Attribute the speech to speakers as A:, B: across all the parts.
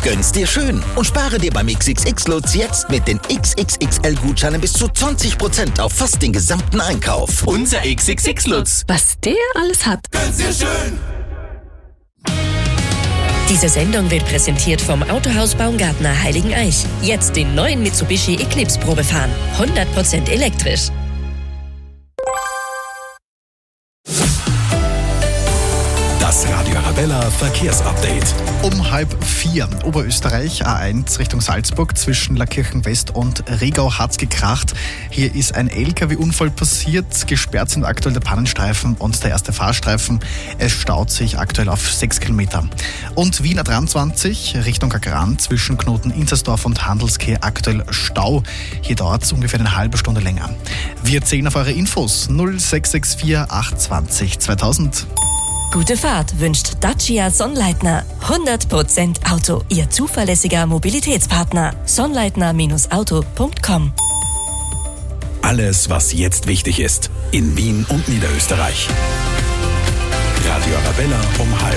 A: Gönn's dir schön und spare dir beim XXX-Lutz jetzt mit den XXXL-Gutscheinen bis zu 20% auf fast den gesamten Einkauf.
B: Unser XXX-Lutz.
C: Was der alles hat.
B: Gönn's dir schön.
D: Diese Sendung wird präsentiert vom Autohaus Baumgartner Heiligeneich. Jetzt den neuen Mitsubishi Eclipse Probe fahren. 100% elektrisch.
E: Das Radio Arabella Verkehrsupdate.
F: Um 3:30 Oberösterreich, A1 Richtung Salzburg zwischen Lackirchen West und Regau hat's gekracht. Hier ist ein LKW-Unfall passiert. Gesperrt sind aktuell der Pannenstreifen und der erste Fahrstreifen. Es staut sich aktuell auf 6 Kilometer. Und Wien A23 Richtung Agran zwischen Knoten Inzersdorf und Handelskeh aktuell Stau. Hier dauert es ungefähr eine halbe Stunde länger. Wir zählen auf eure Infos 0664 820 2000.
D: Gute Fahrt wünscht Dacia Sonnleitner. 100% Auto, Ihr zuverlässiger Mobilitätspartner. Sonnleitner-auto.com.
E: Alles, was jetzt wichtig ist. In Wien und Niederösterreich. Radio Arabella um 3:30.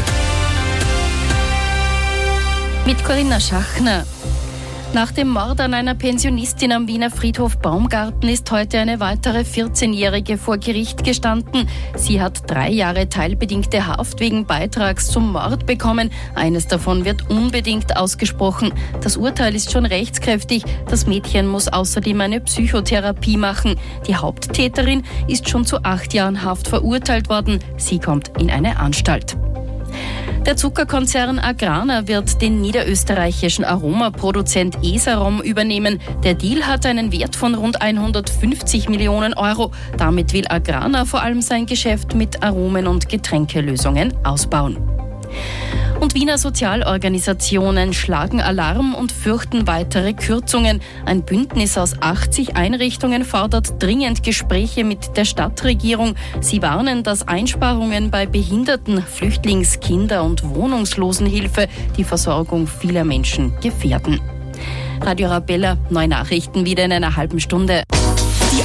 G: Mit Corinna Schachner. Nach dem Mord an einer Pensionistin am Wiener Friedhof Baumgarten ist heute eine weitere 14-Jährige vor Gericht gestanden. Sie hat 3 Jahre teilbedingte Haft wegen Beitrags zum Mord bekommen. Eines davon wird unbedingt ausgesprochen. Das Urteil ist schon rechtskräftig. Das Mädchen muss außerdem eine Psychotherapie machen. Die Haupttäterin ist schon zu 8 Jahren Haft verurteilt worden. Sie kommt in eine Anstalt. Der Zuckerkonzern Agrana wird den niederösterreichischen Aromaproduzent Esarom übernehmen. Der Deal hat einen Wert von rund 150 Millionen Euro. Damit will Agrana vor allem sein Geschäft mit Aromen- und Getränkelösungen ausbauen. Und Wiener Sozialorganisationen schlagen Alarm und fürchten weitere Kürzungen. Ein Bündnis aus 80 Einrichtungen fordert dringend Gespräche mit der Stadtregierung. Sie warnen, dass Einsparungen bei Behinderten, Flüchtlings-, Kinder- und Wohnungslosenhilfe die Versorgung vieler Menschen gefährden. Radio Arabella, neue Nachrichten wieder in einer halben Stunde.